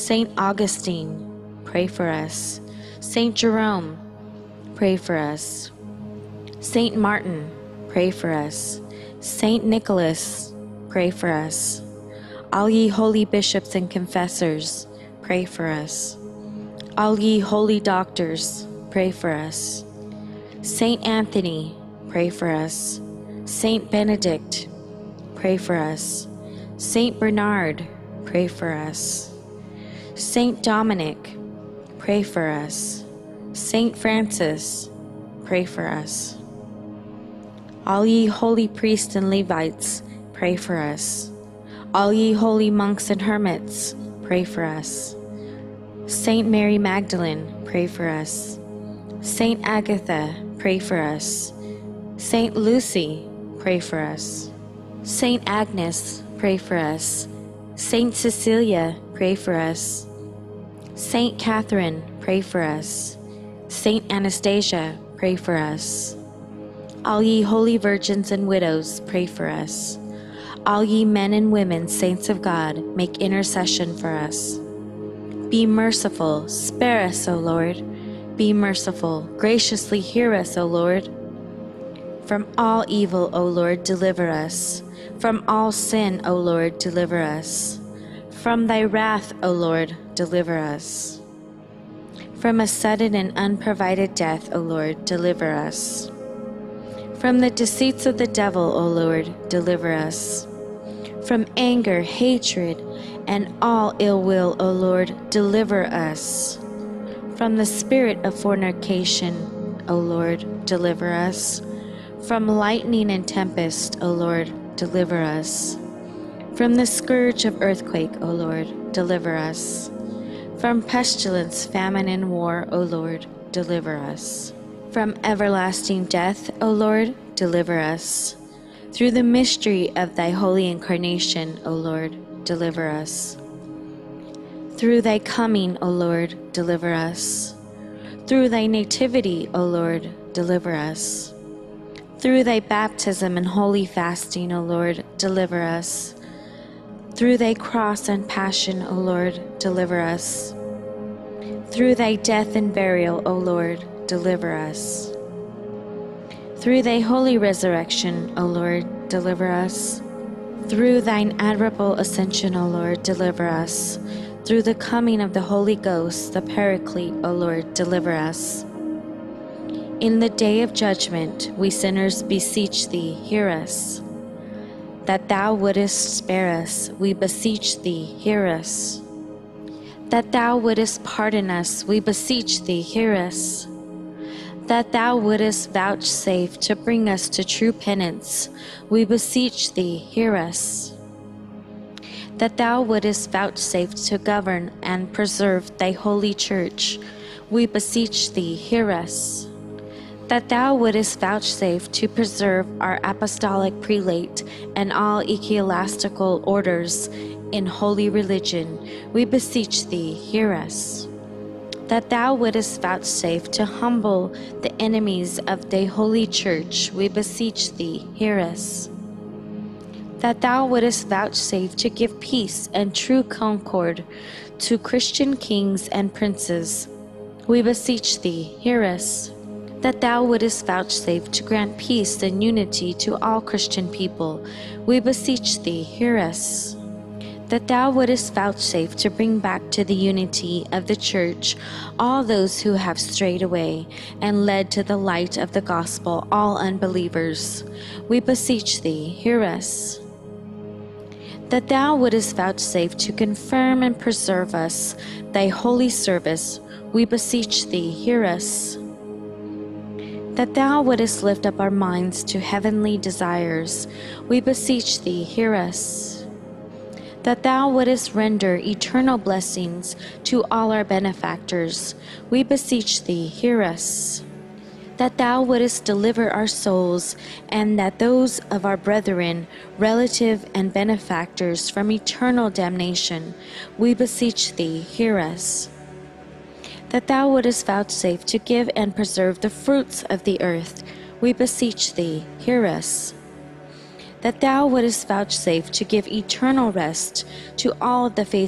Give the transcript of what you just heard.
Saint Augustine, pray for us. Saint Jerome, pray for us. Saint Martin, pray for us. Saint Nicholas, pray for us. All ye holy bishops and confessors, pray for us. All ye holy doctors, pray for us. Saint Anthony, pray for us. Saint Benedict, pray for us. Saint Bernard, pray for us. Saint Dominic, pray for us. Saint Francis, pray for us. All ye holy priests and Levites, pray for us. All ye holy monks and hermits, pray for us. Saint Mary Magdalene, pray for us. Saint Agatha, pray for us. Saint Lucy, pray for us. Saint Agnes, pray for us. Saint Cecilia, pray for us. Saint Catherine, pray for us. Saint Anastasia, pray for us. All ye holy virgins and widows, pray for us. All ye men and women, saints of God, make intercession for us. Be merciful, spare us, O Lord. Be merciful, graciously hear us, O Lord. From all evil, O Lord, deliver us. From all sin, O Lord, deliver us. From thy wrath, O Lord, deliver us. From a sudden and unprovided death, O Lord, deliver us. From the deceits of the devil, O Lord, deliver us. From anger, hatred, and all ill will, O Lord, deliver us. From the spirit of fornication, O Lord, deliver us. From lightning and tempest, O Lord, deliver us. From the scourge of earthquake, O Lord, deliver us. From pestilence, famine, and war, O Lord, deliver us. From everlasting death, O Lord, deliver us. Through the mystery of thy holy incarnation, O Lord, deliver us. Through thy coming, O Lord, deliver us. Through thy nativity, O Lord, deliver us. Through thy baptism and holy fasting, O Lord, deliver us. Through thy cross and passion, O Lord, deliver us. Through thy death and burial, O Lord, deliver us. Through thy holy resurrection, O Lord, deliver us. Through thine admirable ascension, O Lord, deliver us. Through the coming of the Holy Ghost, the Paraclete, O Lord, deliver us. In the day of judgment, we sinners beseech thee, hear us. That thou wouldest spare us, we beseech thee, hear us. That thou wouldest pardon us, we beseech thee, hear us. That thou wouldest vouchsafe to bring us to true penance, we beseech thee, hear us. That thou wouldest vouchsafe to govern and preserve thy holy church, we beseech thee, hear us. That thou wouldest vouchsafe to preserve our apostolic prelate and all ecclesiastical orders in holy religion, we beseech thee, hear us. That thou wouldest vouchsafe to humble the enemies of thy holy church, we beseech thee, hear us. That thou wouldest vouchsafe to give peace and true concord to Christian kings and princes, we beseech thee, hear us. That thou wouldest vouchsafe to grant peace and unity to all Christian people, we beseech thee, hear us. That thou wouldest vouchsafe to bring back to the unity of the Church all those who have strayed away, and led to the light of the gospel all unbelievers, we beseech thee, hear us. That thou wouldest vouchsafe to confirm and preserve us thy holy service, we beseech thee, hear us. That thou wouldest lift up our minds to heavenly desires, we beseech thee, hear us. That thou wouldest render eternal blessings to all our benefactors, we beseech thee, hear us. That thou wouldest deliver our souls, and that those of our brethren, relative, and benefactors from eternal damnation, we beseech thee, hear us. That thou wouldest vouchsafe to give and preserve the fruits of the earth, we beseech thee, hear us. That thou wouldest vouchsafe to give eternal rest to all the faithful